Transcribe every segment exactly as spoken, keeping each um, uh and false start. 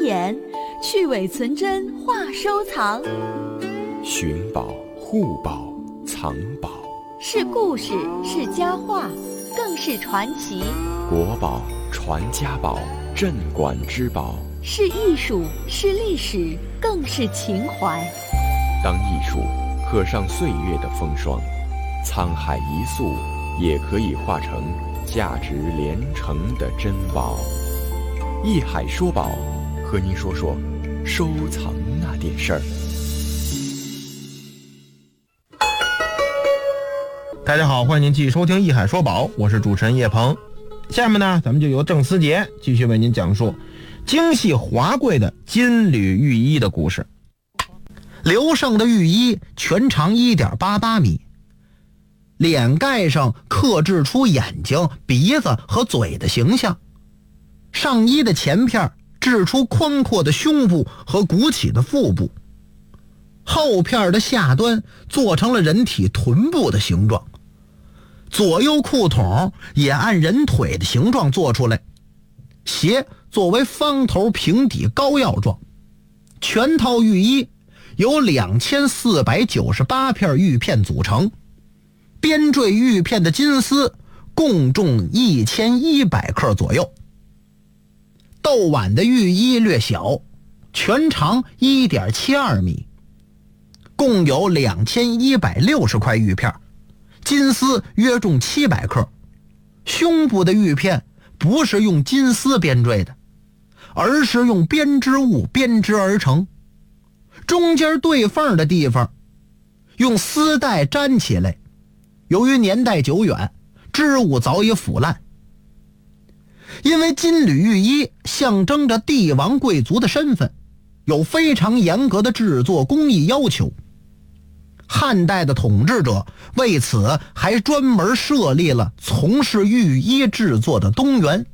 言，去伪存真话收藏。 寻宝、互宝、藏宝， 是故事，是佳话，更是传奇。 国宝、传家宝，镇馆之宝， 是艺术，是历史，更是情怀。 当艺术刻上岁月的风霜，沧海一粟也可以化成价值连城的珍宝。艺海说宝，和您说说收藏那点事儿。 大家好，欢迎您继续收听艺海说宝，我是主持人叶鹏。下面呢，咱们就由郑思杰继续为您讲述精细华贵的金缕玉衣的故事。刘胜的玉衣全长 一点八八米，脸盖上刻制出眼睛、鼻子和嘴的形象，上衣的前片制出宽阔的胸部和鼓起的腹部，后片的下端做成了人体臀部的形状，左右裤筒也按人腿的形状做出来，鞋作为方头平底高腰状。全套玉衣由两千四百九十八片玉片组成，编缀玉片的金丝共重一千一百克左右。豆碗的玉衣略小，全长 一点七二米，共有两千一百六十块玉片，金丝约重七百克。胸部的玉片不是用金丝编缀的，而是用编织物编织而成，中间对缝的地方用丝带粘起来，由于年代久远，织物早已腐烂。因为金缕玉衣象征着帝王贵族的身份，有非常严格的制作工艺要求，汉代的统治者为此还专门设立了从事玉衣制作的东园。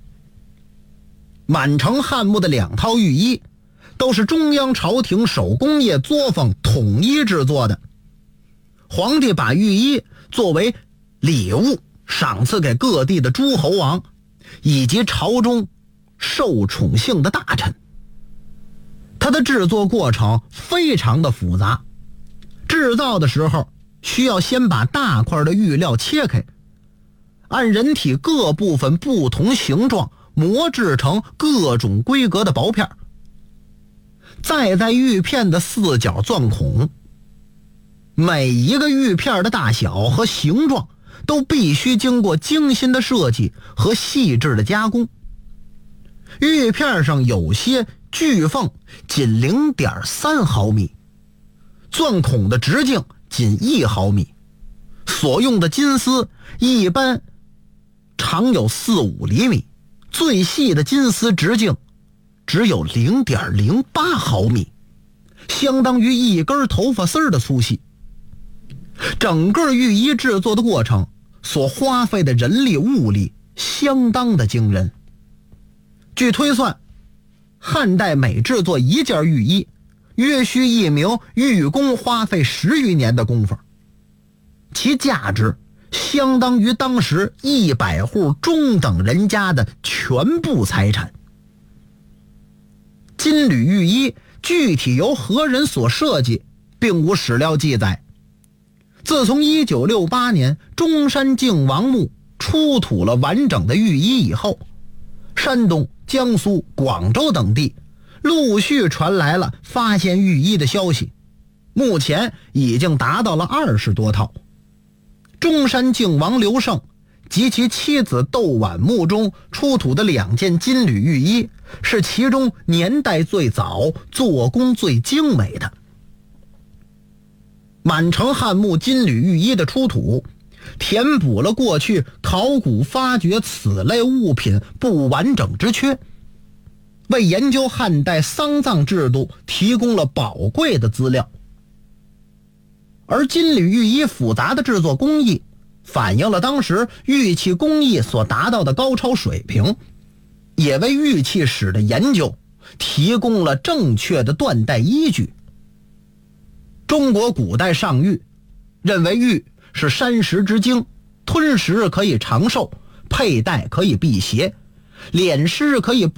满城汉墓的两套玉衣都是中央朝廷手工业作坊统一制作的，皇帝把玉衣作为礼物赏赐给各地的诸侯王以及朝中受宠幸的大臣。它的制作过程非常的复杂，制造的时候需要先把大块的玉料切开，按人体各部分不同形状磨制成各种规格的薄片，再在玉片的四角钻孔。每一个玉片的大小和形状都必须经过精心的设计和细致的加工。玉片上有些巨缝仅 零点三毫米，钻孔的直径仅一毫米，所用的金丝一般长有四五厘米，最细的金丝直径只有 零点零八毫米，相当于一根头发丝的粗细。整个玉衣制作的过程所花费的人力物力相当的惊人。据推算，汉代每制作一件玉衣约需一名玉工花费十余年的功夫，其价值相当于当时一百户中等人家的全部财产。金缕玉衣具体由何人所设计并无史料记载。自从一九六八年中山靖王墓出土了完整的玉衣以后，山东、江苏、广州等地陆续传来了发现玉衣的消息，目前已经达到了二十多套。中山靖王刘胜及其妻子窦婉墓中出土的两件金缕玉衣是其中年代最早、做工最精美的。满城汉墓金缕玉衣的出土，填补了过去考古发掘此类物品不完整之缺，为研究汉代丧葬制度提供了宝贵的资料。而金缕玉衣复杂的制作工艺反映了当时玉器工艺所达到的高超水平，也为玉器史的研究提供了正确的断代依据。中国古代上玉认为玉是山石之精，吞食可以长寿，佩戴可以辟邪，敛湿可以